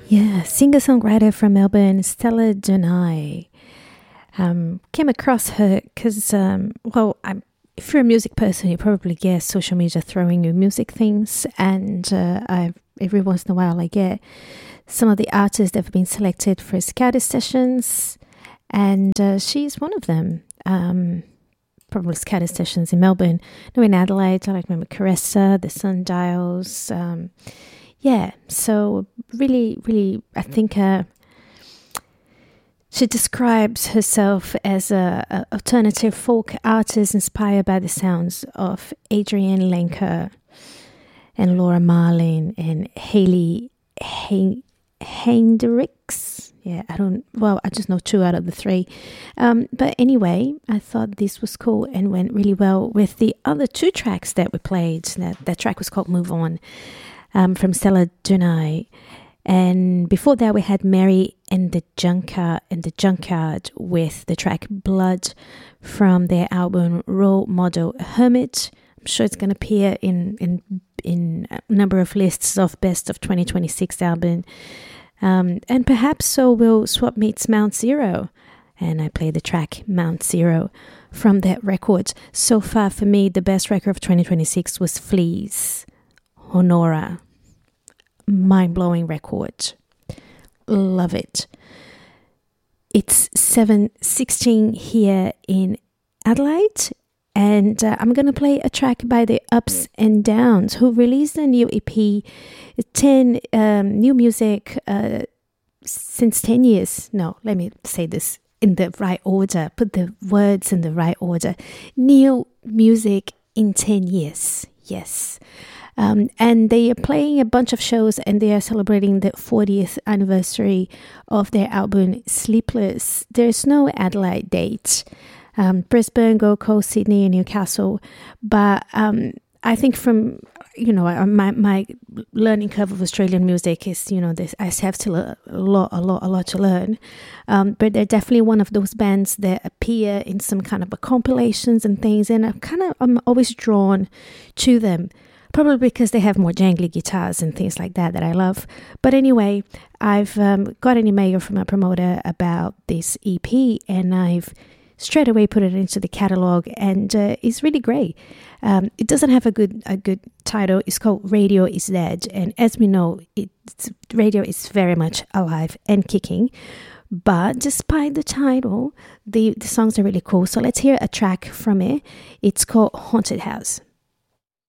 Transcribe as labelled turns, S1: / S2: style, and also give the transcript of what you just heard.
S1: Yeah, singer-songwriter from Melbourne, Stella Deny. Came across her because, if you're a music person, you probably get social media throwing you music things, and every once in a while I get some of the artists that have been selected for Scouter sessions, and she's one of them. Probably Scouter sessions in Melbourne. No, in Adelaide, I remember Caressa, the Sundials. So really, I think she describes herself as a alternative folk artist inspired by the sounds of Adrienne Lenker and Laura Marlin and Hayley Hendricks. Yeah, I just know two out of the three. But anyway, I thought this was cool and went really well with the other two tracks that we played. That track was called Move On, from Stella Deny. And before that, we had Mary and the Junkyard with the track Blood from their album Role Model Hermit. I'm sure it's going to appear in a number of lists of best of 2026 album. And perhaps so will Swap Meets Mount Zero. And I play the track Mount Zero from that record. So far for me, the best record of 2026 was Flea's Honora. Mind-blowing record. Love it. It's 7:16 here in Adelaide, and I'm going to play a track by the Ups and Downs, who released a new EP, 10 new music since 10 years. No, let me say this in the right order. Put the words in the right order. New music in 10 years. Yes. And they are playing a bunch of shows, and they are celebrating the 40th anniversary of their album Sleepless. There's no Adelaide date. Brisbane, Gold Coast, Sydney and Newcastle. But I think from, my learning curve of Australian music is, I have still a lot to learn. But they're definitely one of those bands that appear in some kind of compilations and things. And I'm always drawn to them. Probably because they have more jangly guitars and things like that I love. But anyway, I've got an email from a promoter about this EP, and I've straight away put it into the catalog, and it's really great. It doesn't have a good title. It's called Radio is Dead, and as we know, radio is very much alive and kicking. But despite the title, the songs are really cool. So let's hear a track from it. It's called Haunted House.